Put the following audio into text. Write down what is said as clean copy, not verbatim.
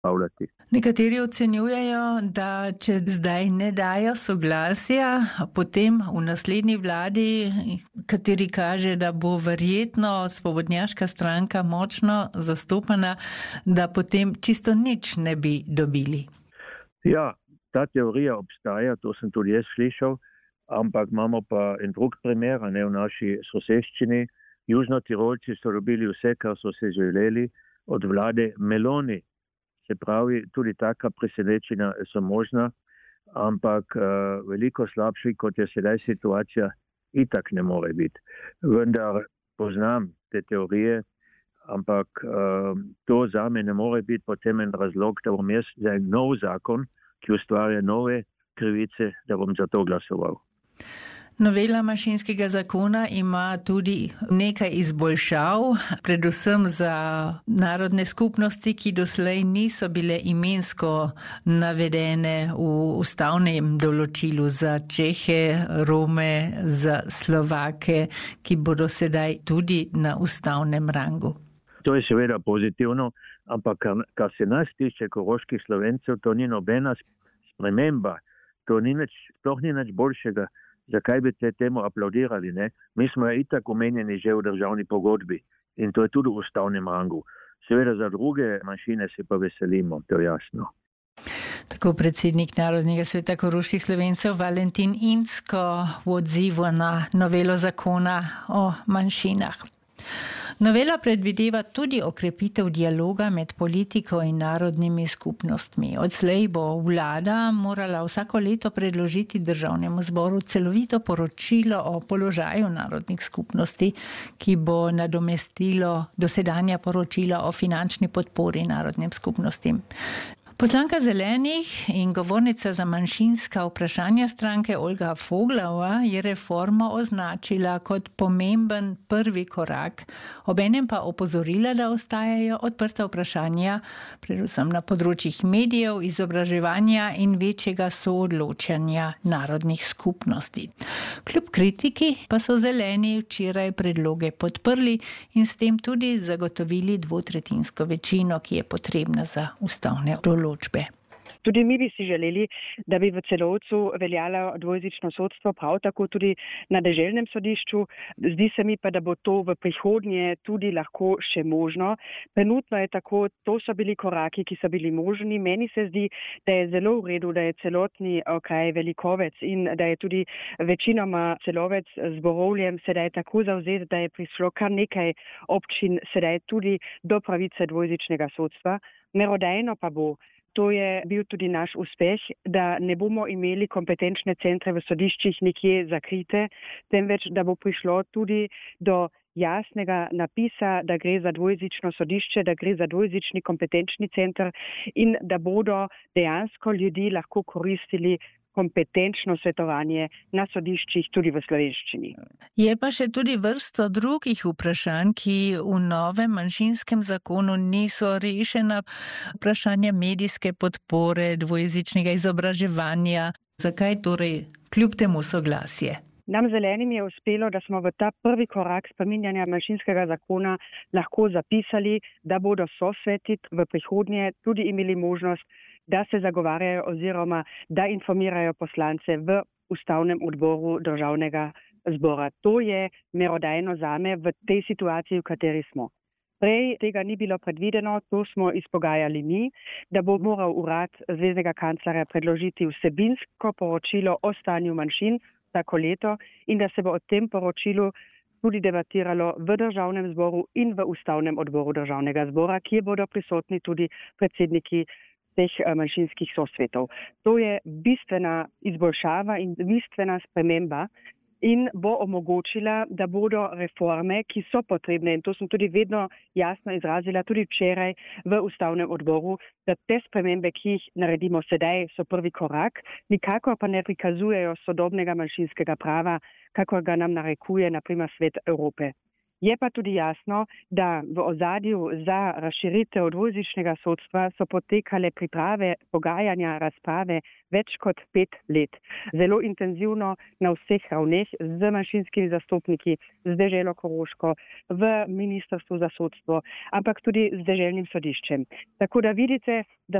pavljati. Nekateri ocenjujejo, da če zdaj ne dajo soglasja, potem v naslednji vladi, kateri kaže, da bo verjetno svobodnjaška stranka močno zastopana, da potem čisto nič ne bi dobili. Ja, ta teorija obstaja, to sem tudi jaz slišal, ampak imamo pa en drug primer, v naši soseščini. Južnotirolci so dobili vse, kar so se želeli od vlade Meloni. Se pravi, tudi taka presenečenja so možna, ampak veliko slabši, kot je sedaj situacija, itak ne more biti. Vendar poznam te teorije, ampak to zame ne more biti potem en razlog, da bom jaz za en nov zakon, ki ustvarja nove krivice, da bom za to glasoval. Novela manjšinskega zakona ima tudi nekaj izboljšav, predvsem za narodne skupnosti, ki doslej niso bile imensko navedene v ustavnem določilu, za Čehe, Rome, za Slovake, ki bodo sedaj tudi na ustavnem rangu. To je seveda pozitivno, ampak kar se nas tiče koroških Slovencev, to ni nobena sprememba, to sploh ni nič boljšega. Zakaj bi te temu aplaudirali, ne? Mi smo itak omenjeni že v državni pogodbi in to je tudi v ustavnem rangu. Seveda za druge manjšine se pa veselimo, to je jasno. Tako predsednik Narodnega sveta koroških Slovencev Valentin Incko v odzivu na novelo zakona o manjšinah. Novela predvideva tudi okrepitev dialoga med politiko in narodnimi skupnostmi. Odslej bo vlada morala vsako leto predložiti Državnemu zboru celovito poročilo o položaju narodnih skupnosti, ki bo nadomestilo dosedanja poročila o finančni podpori narodnim skupnostim. Poslanka Zelenih in govornica za manjšinska vprašanja stranke Olga Foglova je reformo označila kot pomemben prvi korak, obenem pa opozorila, da ostajajo odprta vprašanja, predvsem na področjih medijev, izobraževanja in večjega soodločanja narodnih skupnosti. Kljub kritiki pa so Zeleni včeraj predloge podprli in s tem tudi zagotovili dvotretjinsko večino, ki je potrebna za ustavne določbe. Tudi mi bi si želeli, da bi v Celovcu veljalo dvojezično sodstvo, prav tako tudi na deželnem sodišču. Zdi se mi pa, da bo to v prihodnje tudi lahko še možno. Trenutno je tako, to so bili koraki, ki so bili možni. Meni se zdi, da je zelo v redu, da je celotni kraj Velikovec in da je tudi večinoma Celovec z Borovljem sedaj tako zavzet, da je prišlo kar nekaj občin sedaj tudi do pravice dvojezičnega sodstva. Merodajno pa bo. To je bil tudi naš uspeh, da ne bomo imeli kompetenčne centre v sodiščih nekje zakrite, temveč da bo prišlo tudi do jasnega napisa, da gre za dvojezično sodišče, da gre za dvojezični kompetenčni center in da bodo dejansko ljudi lahko koristili kompetenčno svetovanje na sodiščih tudi v slovenščini. Je pa še tudi vrsto drugih vprašanj, ki v novem manjšinskem zakonu niso rešena. Vprašanja medijske podpore, dvojezičnega izobraževanja. Zakaj torej kljub temu soglasje? Nam Zelenim je uspelo, da smo v ta prvi korak spreminjanja manjšinskega zakona lahko zapisali, da bodo sosveti v prihodnje tudi imeli možnost, da se zagovarjajo oziroma da informirajo poslance v ustavnem odboru Državnega zbora. To je merodajno zame v tej situaciji, v kateri smo. Prej tega ni bilo predvideno, to smo izpogajali mi, da bo moral urad zveznega kanclerja predložiti vsebinsko poročilo o stanju manjšin vsako leto in da se bo o tem poročilu tudi debatiralo v Državnem zboru in v ustavnem odboru Državnega zbora, kjer bodo prisotni tudi predsedniki teh manjšinskih sosvetov. To je bistvena izboljšava in bistvena sprememba in bo omogočila, da bodo reforme, ki so potrebne, in to sem tudi vedno jasno izrazila, tudi včeraj v ustavnem odboru, da te spremembe, ki jih naredimo sedaj, so prvi korak, nikakor pa ne prikazujejo sodobnega manjšinskega prava, kakor ga nam narekuje, na primer, Svet Evrope. Je pa tudi jasno, da v ozadju za razširitev dvojezičnega sodstva so potekale priprave, pogajanja, razprave več kot 5 let. Zelo intenzivno na vseh ravneh z manjšinskimi zastopniki, z deželo Koroško, v Ministrstvu za sodstvo, ampak tudi z deželnim sodiščem. Tako da vidite, da